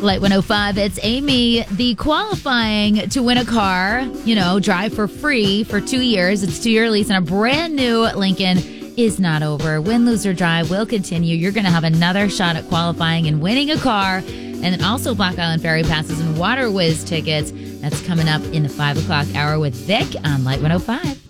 Light 105, it's Amy. The qualifying to win a car, drive for free for 2 years. It's 2-year lease on a brand new Lincoln is not over. Win, lose, or drive will continue. You're going to have another shot at qualifying and winning a car. And then also Block Island Ferry passes and Water Whiz tickets. That's coming up in the 5 o'clock hour with Vic on Light 105.